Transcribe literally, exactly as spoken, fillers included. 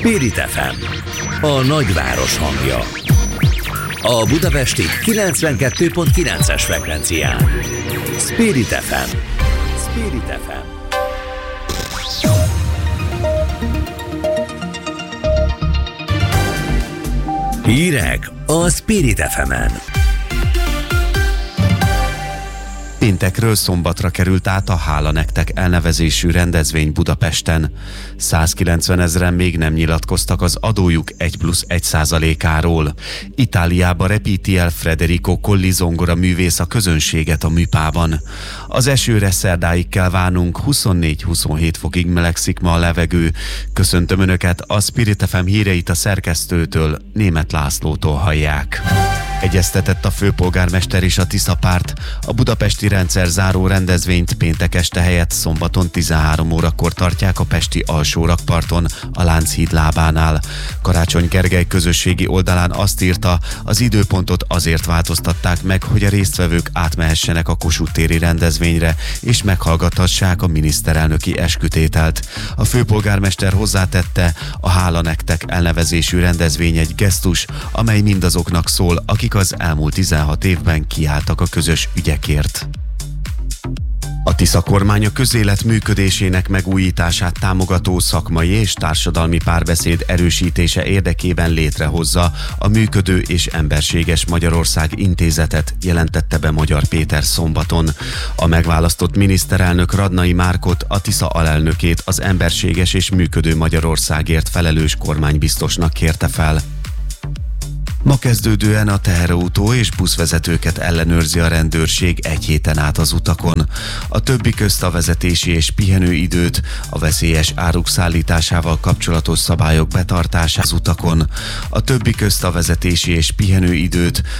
Spirit ef em, a nagyváros hangja. A budapesti kilencvenkettő pont kilences frekvencián. Spirit ef em. Spirit ef em. Hírek a Spirit ef emen. Péntekről szombatra került át a Hála nektek elnevezésű rendezvény Budapesten. százkilencven ezren még nem nyilatkoztak az adójuk egy plusz egy százalékáról. Itáliába repíti el Federico Colli zongora művész a közönséget a műpában. Az esőre szerdáig kell várnunk, huszonnégy-huszonhét fokig melegszik ma a levegő. Köszöntöm Önöket, a Spirit ef em híreit a szerkesztőtől, Németh Lászlótól hallják. Egyeztetett a főpolgármester és a Tisza párt. A budapesti rendszerzáró rendezvényt péntek este helyett szombaton tizenhárom órakor tartják a pesti alsórakparton, a Lánchíd lábánál. Karácsony Gergely közösségi oldalán azt írta, az időpontot azért változtatták meg, hogy a résztvevők átmehessenek a Kossuth téri rendezvényre, és meghallgathassák a miniszterelnöki eskütételt. A főpolgármester hozzátette, a Hála nektek elnevezésű rendezvény egy gesztus, amely mindazoknak szól, akik az elmúlt tizenhat évben kiálltak a közös ügyekért. A Tisza kormány a közélet működésének megújítását támogató szakmai és társadalmi párbeszéd erősítése érdekében létrehozza a Működő és Emberséges Magyarország Intézetet, jelentette be Magyar Péter szombaton. A megválasztott miniszterelnök Radnai Márkot, a Tisza alelnökét az emberséges és működő Magyarországért felelős kormánybiztosnak kérte fel. Ma kezdődően a teherautó és buszvezetőket ellenőrzi a rendőrség egy héten át az utakon. A többi közt a vezetési és pihenőidőt, a veszélyes áruk szállításával kapcsolatos szabályok betartását az utakon. A többi közt a vezetési és pihenőidőt,